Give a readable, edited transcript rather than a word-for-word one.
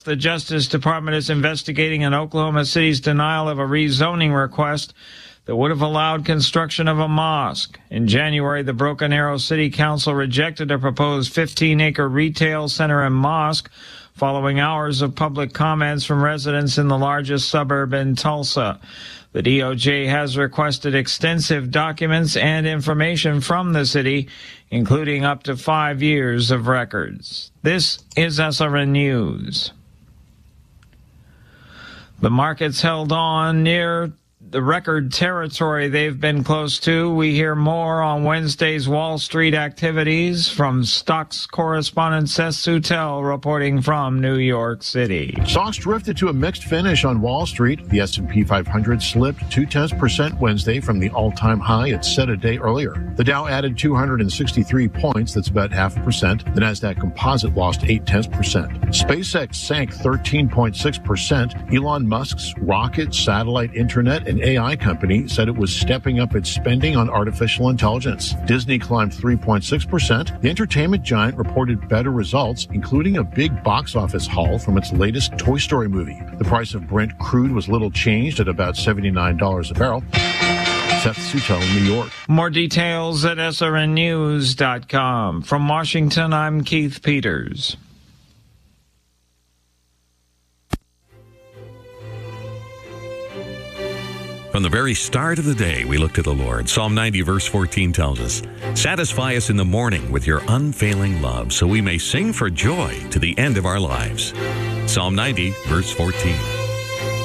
The Justice Department is investigating in Oklahoma City's denial of a rezoning request that would have allowed construction of a mosque. In January, the Broken Arrow City Council rejected a proposed 15-acre retail center and mosque following hours of public comments from residents in the largest suburb in Tulsa. The DOJ has requested extensive documents and information from the city, including up to 5 years of records. This is SRN News. The markets held on near the record territory they've been close to. We hear more on Wednesday's Wall Street activities from stocks correspondent Seth Soutel reporting from New York City. Stocks drifted to a mixed finish on Wall Street. The S&P 500 slipped 0.2% Wednesday from the all-time high it set a day earlier. The Dow added 263 points, that's about 0.5%. The Nasdaq Composite lost 0.8%. SpaceX sank 13.6%. Elon Musk's rocket, satellite, internet, and AI company said it was stepping up its spending on artificial intelligence. Disney climbed 3.6%. The entertainment giant reported better results, including a big box office haul from its latest Toy Story movie. The price of Brent crude was little changed at about $79 a barrel. Seth Soutel, New York. More details at srnnews.com. From Washington, I'm Keith Peters. From the very start of the day, we look to the Lord. Psalm 90, verse 14 tells us, "Satisfy us in the morning with your unfailing love, so we may sing for joy to the end of our lives." Psalm 90, verse 14.